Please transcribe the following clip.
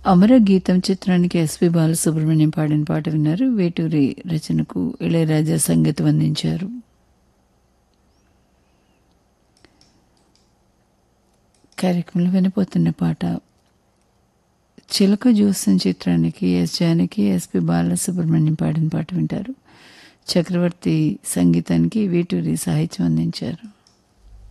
అమరగీతం చిత్రానికి ఎస్పి బాలసుబ్రహ్మణ్యం పాడిన పాట విన్నారు. వేటూరి రచనకు ఇళయరాజా సంగీతం అందించారు. కార్యక్రమంలో వినపోతున్న పాట చిలక జోస్యం చిత్రానికి ఎస్ జానకి ఎస్పి బాలసుబ్రహ్మణ్యం పాడిన పాట వింటారు. చక్రవర్తి సంగీతానికి వేటూరి సాహిత్యం అందించారు.